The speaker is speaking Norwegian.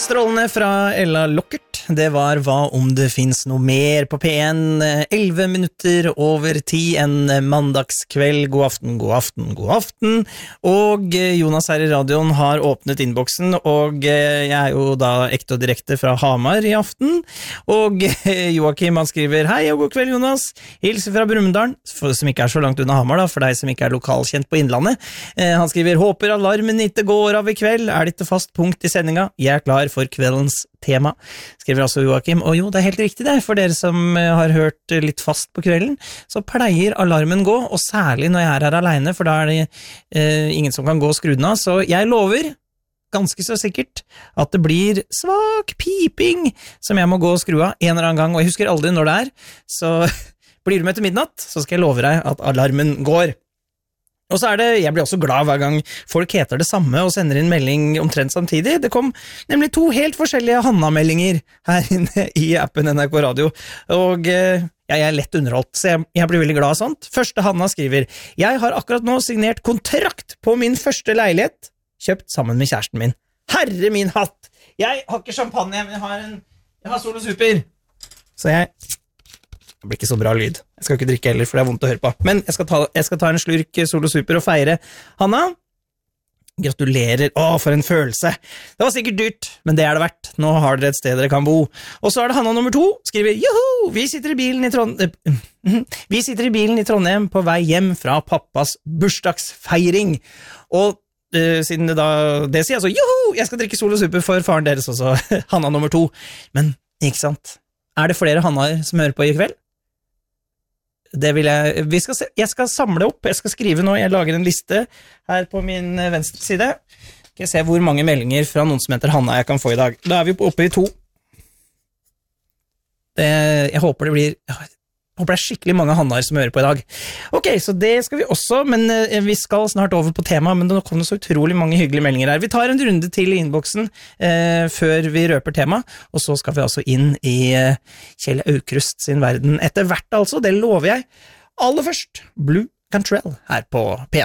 Strålende fra Ella Lockert. Det var Hva om det finnes noe mer på P1. 11 minutter over 10 en mandagskveld. God aften, god aften, god aften. Og Jonas her i radioen har åpnet innboksen, og jeg er jo da ekte og direkte fra Hamar i aften. Og Joakim han skriver: Hei og god kveld, Jonas. Hilser fra Brumunddal, som ikke er så langt unna Hamar da, for deg som ikke er lokalkjent på Innlandet. Han skriver: Håper alarmen ikke går av i kveld. Er det ikke fast punkt i sendinga? Jeg er klar for kveldens tema, skriver altså Joakim. Og jo, det er helt riktig det, for dere som har hørt litt fast på kvelden, så pleier alarmen gå, og særlig når jeg er her alene, for da er det ingen som kan gå og skru den av, så jeg lover ganske så sikkert at det blir svak piping som jeg må gå og skru av en eller annen gang, og jeg husker aldri når det er, så blir du med til midnatt, så skal jeg love deg at alarmen går. Og så er det, jeg blir også glad hver gang folk heter det samme og sender inn melding omtrent samtidig. Det kom nemlig 2 helt forskjellige Hanna-meldinger her inne i appen NRK Radio, og jeg er lett underholdt, så jeg blir veldig glad av sånt. Første Hanna skriver: Jeg har akkurat nå signert kontrakt på min første leilighet, kjøpt sammen med kjæresten min. Herre min hatt! Jeg har ikke champagne, men jeg har Solo Super. Så det blir ikke så bra lyd. Jeg skal ikke drikke heller, for det er vondt å høre på. Men jeg skal ta en slurk Solo Super og feire. Hanna, gratulerer. For en følelse. Det var sikkert dyrt, men det er det verdt. Nå har dere et sted dere kan bo. Og så er det Hanna nummer 2, skriver: Joho! Vi sitter i bilen i Trondheim på vei hjem fra pappas bursdagsfeiring. Og siden det sier jeg så: Joho! Jeg skal drikke Solo Super for faren deres også. Hanna nummer 2. Men, ikke sant? Er det flere Hannaer som hører på i kveld? Det vil jeg skal samle opp, jeg skal skrive nå, jeg lager en liste her på min venstre side. Skal jeg se hvor mange meldinger fra noen som heter Hanna jeg kan få i dag. Da er vi oppe i 2. Jeg håper det er skikkelig mange Hannaer som hører på i dag. Ok, så det skal vi også, men vi skal snart over på tema, men nå kom det så utrolig mange hyggelige meldinger her. Vi tar en runde til i innboksen før vi røper tema, og så skal vi altså inn i Kjell Aukrust sin verden etter hvert altså, det lover jeg. Aller først, Blue Cantrell her på P1.